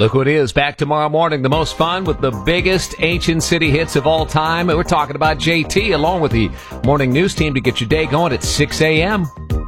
Look who it is, back tomorrow morning. The most fun with the biggest ancient city hits of all time. We're talking about JT along with the morning news team to get your day going at 6 a.m.